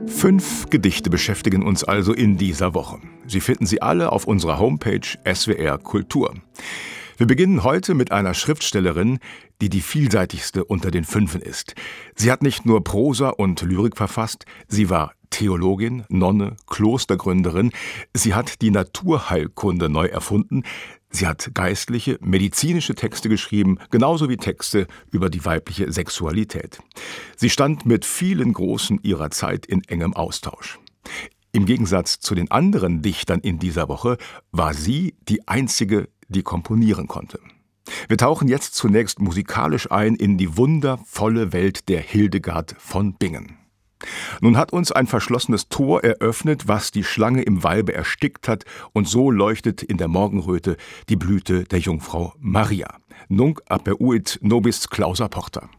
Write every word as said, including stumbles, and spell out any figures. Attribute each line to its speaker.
Speaker 1: Fünf Gedichte beschäftigen uns also in dieser Woche. Sie finden sie alle auf unserer Homepage S W R Kultur. Wir beginnen heute mit einer Schriftstellerin, die die vielseitigste unter den Fünfen ist. Sie hat nicht nur Prosa und Lyrik verfasst, sie war Theologin, Nonne, Klostergründerin, sie hat die Naturheilkunde neu erfunden, sie hat geistliche, medizinische Texte geschrieben, genauso wie Texte über die weibliche Sexualität. Sie stand mit vielen Großen ihrer Zeit in engem Austausch. Im Gegensatz zu den anderen Dichtern in dieser Woche war sie die einzige, die komponieren konnte. Wir tauchen jetzt zunächst musikalisch ein in die wundervolle Welt der Hildegard von Bingen. Nun hat uns ein verschlossenes Tor eröffnet, was die Schlange im Walbe erstickt hat, und so leuchtet in der Morgenröte die Blüte der Jungfrau Maria. Nunc aperuit nobis clausa porta.